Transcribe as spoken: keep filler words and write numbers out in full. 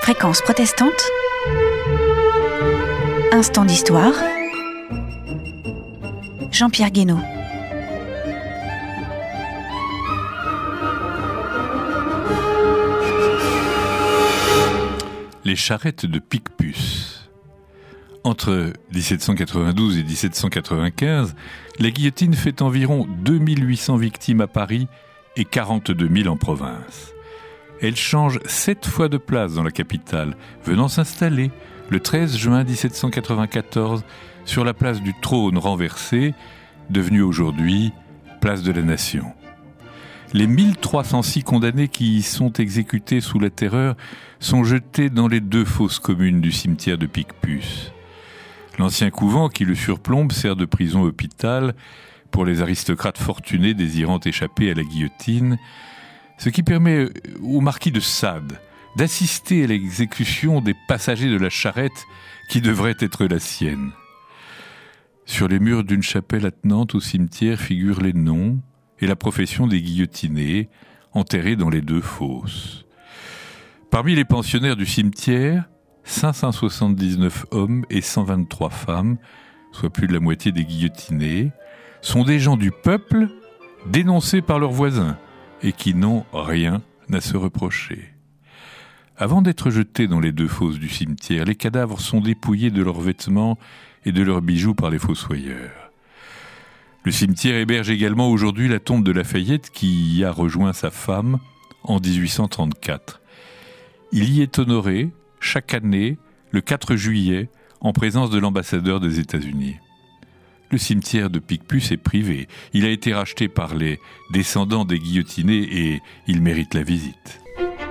Fréquence protestante, instant d'histoire, Jean-Pierre Guénaud. Les charrettes de Picpus. Entre dix-sept cent quatre-vingt-douze et dix-sept cent quatre-vingt-quinze, la guillotine fait environ deux mille huit cents victimes à Paris et quarante-deux mille en province. Elle change sept fois de place dans la capitale, venant s'installer le treize juin dix-sept cent quatre-vingt-quatorze sur la place du Trône renversé, devenue aujourd'hui place de la Nation. Les mille trois cent six condamnés qui y sont exécutés sous la Terreur sont jetés dans les deux fosses communes du cimetière de Picpus. L'ancien couvent qui le surplombe sert de prison-hôpital pour les aristocrates fortunés désirant échapper à la guillotine, ce qui permet au marquis de Sade d'assister à l'exécution des passagers de la charrette qui devrait être la sienne. Sur les murs d'une chapelle attenante au cimetière figurent les noms et la profession des guillotinés, enterrés dans les deux fosses. Parmi les pensionnaires du cimetière, cinq cent soixante-dix-neuf hommes et cent vingt-trois femmes, soit plus de la moitié des guillotinés, sont des gens du peuple dénoncés par leurs voisins et qui n'ont rien à se reprocher. Avant d'être jetés dans les deux fosses du cimetière, les cadavres sont dépouillés de leurs vêtements et de leurs bijoux par les fossoyeurs. Le cimetière héberge également aujourd'hui la tombe de Lafayette qui y a rejoint sa femme en dix-huit cent trente-quatre. Il y est honoré chaque année le quatre juillet en présence de l'ambassadeur des États-Unis. Le cimetière de Picpus est privé. Il a été racheté par les descendants des guillotinés et il mérite la visite.